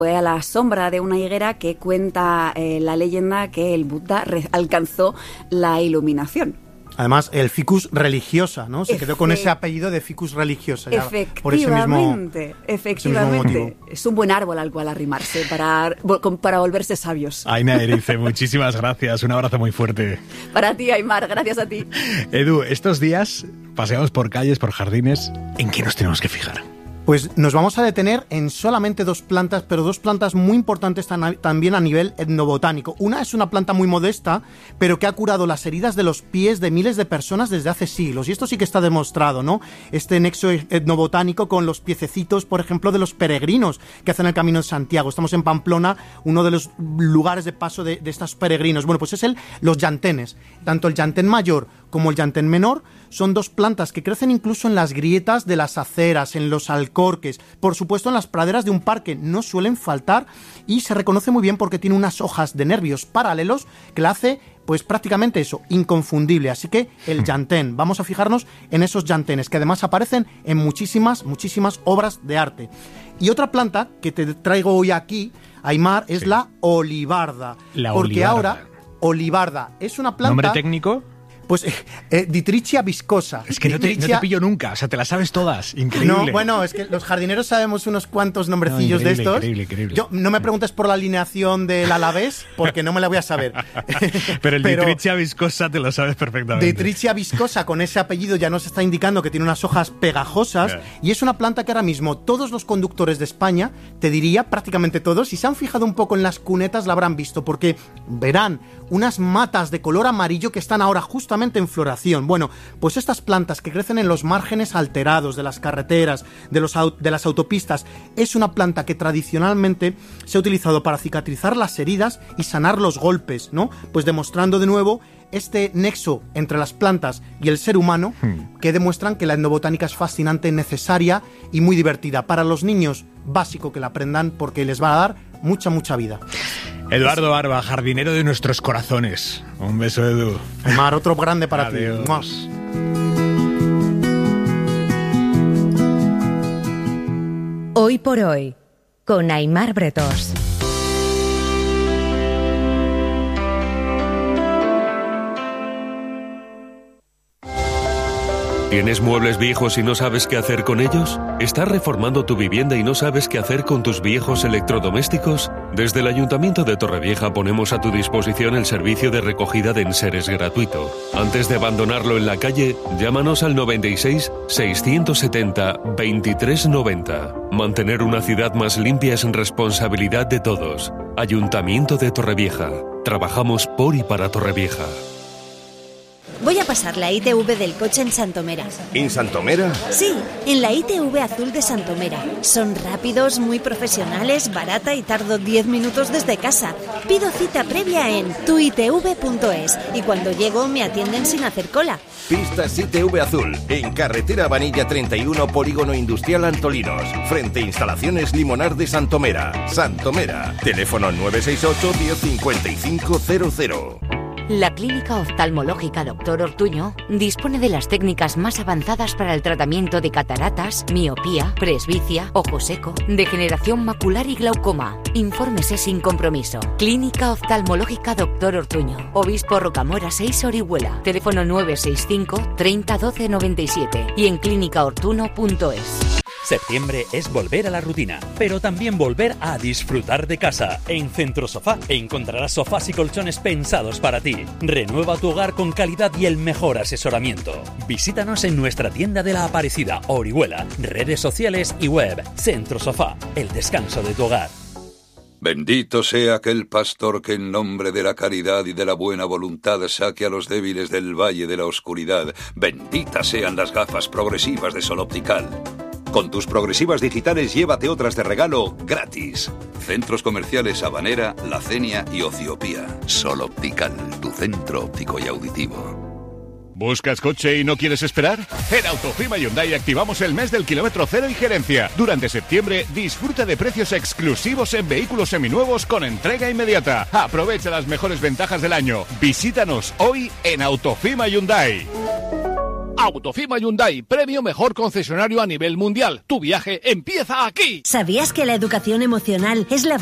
Fue a la sombra de una higuera que cuenta la leyenda que el Buda alcanzó la iluminación. Además, el ficus religiosa, ¿no? Se quedó con ese apellido de ficus religiosa. Ya, por ese mismo, efectivamente. Es un buen árbol al cual arrimarse para volverse sabios. Aina Erice, muchísimas gracias. Un abrazo muy fuerte. Para ti, Aimar, gracias a ti. Edu, estos días paseamos por calles, por jardines. ¿En qué nos tenemos que fijar? Pues nos vamos a detener en solamente 2 plantas, pero 2 plantas muy importantes también a nivel etnobotánico. Una es una planta muy modesta, pero que ha curado las heridas de los pies de miles de personas desde hace siglos. Y esto sí que está demostrado, ¿no? Este nexo etnobotánico con los piececitos, por ejemplo, de los peregrinos que hacen el Camino de Santiago. Estamos en Pamplona, uno de los lugares de paso de estos peregrinos. Bueno, pues es los llantenes. Tanto el llantén mayor como el llantén menor son 2 plantas que crecen incluso en las grietas de las aceras, en los alcorques, por supuesto en las praderas de un parque, no suelen faltar, y se reconoce muy bien porque tiene unas hojas de nervios paralelos que la hace, pues prácticamente eso, inconfundible. Así que el llantén, vamos a fijarnos en esos llantenes, que además aparecen en muchísimas obras de arte. Y otra planta que te traigo hoy aquí, Aimar, es la olivarda. Porque ahora, olivarda es una planta... ¿Nombre técnico? Pues Ditrychia viscosa. Es que no te pillo nunca, o sea, te las sabes todas. Increíble. No, bueno, es que los jardineros sabemos unos cuantos nombrecillos de estos. Increíble. Yo, no me preguntes por la alineación del Alavés, porque no me la voy a saber. Pero el Ditrychia viscosa te lo sabes perfectamente. Ditrychia viscosa, con ese apellido ya nos está indicando que tiene unas hojas pegajosas, y es una planta que ahora mismo todos los conductores de España, te diría prácticamente todos, si se han fijado un poco en las cunetas la habrán visto, porque verán unas matas de color amarillo que están ahora justamente en floración. Bueno, pues estas plantas que crecen en los márgenes alterados de las carreteras, de las autopistas, es una planta que tradicionalmente se ha utilizado para cicatrizar las heridas y sanar los golpes, ¿no? Pues demostrando de nuevo este nexo entre las plantas y el ser humano, que demuestran que la etnobotánica es fascinante, necesaria y muy divertida. Para los niños, básico que la aprendan porque les va a dar mucha vida. Eduardo Barba, jardinero de nuestros corazones. Un beso, Edu. Mar, otro grande para Adiós. ti. Hoy por hoy, con Aimar Bretós. ¿Tienes muebles viejos y no sabes qué hacer con ellos? ¿Estás reformando tu vivienda y no sabes qué hacer con tus viejos electrodomésticos? Desde el Ayuntamiento de Torrevieja ponemos a tu disposición el servicio de recogida de enseres gratuito. Antes de abandonarlo en la calle, llámanos al 96 670 2390. Mantener una ciudad más limpia es responsabilidad de todos. Ayuntamiento de Torrevieja. Trabajamos por y para Torrevieja. Voy a pasar la ITV del coche en Santomera. ¿En Santomera? Sí, en la ITV azul de Santomera. Son rápidos, muy profesionales, barata y tardo 10 minutos desde casa. Pido cita previa en tuitv.es y cuando llego me atienden sin hacer cola. Pistas ITV azul, en carretera Vanilla 31, Polígono Industrial Antolinos, frente a Instalaciones Limonar de Santomera. Santomera, teléfono 968 1055 00. La Clínica Oftalmológica Dr. Ortuño dispone de las técnicas más avanzadas para el tratamiento de cataratas, miopía, presbicia, ojo seco, degeneración macular y glaucoma. Infórmese sin compromiso. Clínica Oftalmológica Dr. Ortuño, Obispo Rocamora 6, Orihuela. Teléfono 965 30 12 97 y en clínicaortuno.es. Septiembre es volver a la rutina, pero también volver a disfrutar de casa. En Centro Sofá encontrarás sofás y colchones pensados para ti. Renueva tu hogar con calidad y el mejor asesoramiento. Visítanos en nuestra tienda de La Aparecida, Orihuela, redes sociales y web. Centro Sofá, el descanso de tu hogar. Bendito sea aquel pastor que en nombre de la caridad y de la buena voluntad saque a los débiles del valle de la oscuridad. Benditas sean las gafas progresivas de Sol Optical. Con tus progresivas digitales llévate otras de regalo gratis. Centros comerciales Habanera, La Cenia y Ociopía. Sol Optical, tu centro óptico y auditivo. ¿Buscas coche y no quieres esperar? En Autofima Hyundai activamos el mes del kilómetro cero y gerencia. Durante septiembre, disfruta de precios exclusivos en vehículos seminuevos con entrega inmediata. Aprovecha las mejores ventajas del año. Visítanos hoy en Autofima Hyundai. Autofima Hyundai, premio mejor concesionario a nivel mundial. Tu viaje empieza aquí. ¿Sabías que la educación emocional es la